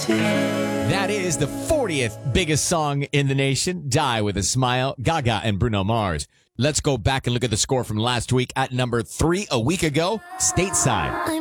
That is the 40th biggest song in the nation, Die With a Smile, Gaga and Bruno Mars. Let's go back and look at the score from last week. At number 3 a week ago, Stateside.